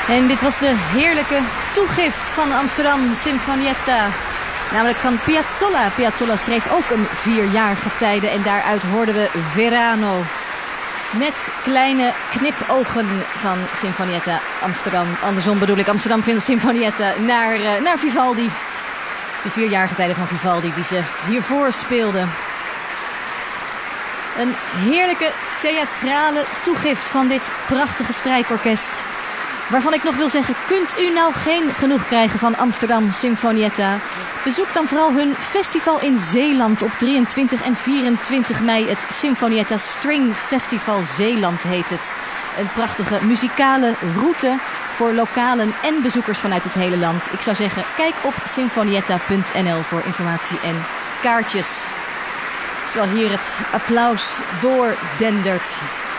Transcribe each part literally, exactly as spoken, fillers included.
En dit was de heerlijke toegift van Amsterdam Sinfonietta. Namelijk van Piazzolla. Piazzolla schreef ook een vierjaargetijde en daaruit hoorden we Verano. Met kleine knipogen van Sinfonietta Amsterdam. Andersom bedoel ik Amsterdam Sinfonietta naar, uh, naar Vivaldi. De vierjaargetijden van Vivaldi die ze hiervoor speelden. Een heerlijke theatrale toegift van dit prachtige strijkorkest. Waarvan ik nog wil zeggen, kunt u nou geen genoeg krijgen van Amsterdam Sinfonietta? Bezoek dan vooral hun festival in Zeeland op drieëntwintig en vierentwintig mei. Het Sinfonietta String Festival Zeeland heet het. Een prachtige muzikale route voor lokalen en bezoekers vanuit het hele land. Ik zou zeggen, kijk op sinfonietta punt n l voor informatie en kaartjes. Terwijl hier het applaus doordendert.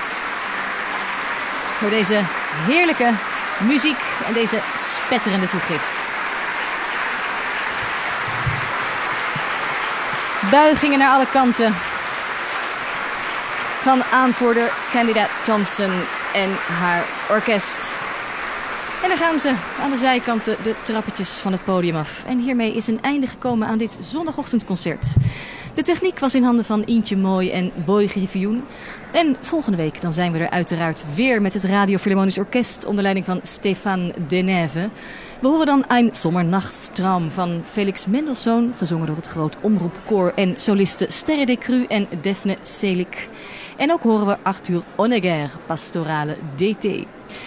Voor deze heerlijke muziek en deze spetterende toegift. Buigingen naar alle kanten van aanvoerder Candida Thompson en haar orkest. En dan gaan ze aan de zijkanten de trappetjes van het podium af. En hiermee is een einde gekomen aan dit zondagochtendconcert. De techniek was in handen van Ientje Mooi en Boy Griffioen. En volgende week dan zijn we er uiteraard weer met het Radio Philharmonisch Orkest onder leiding van Stéphane Denève. We horen dan Ein Sommernachtstraum van Felix Mendelssohn, gezongen door het Groot Omroepkoor en solisten Sterre Decru en Daphne Selig. En ook horen we Arthur Honegger, Pastorale D T.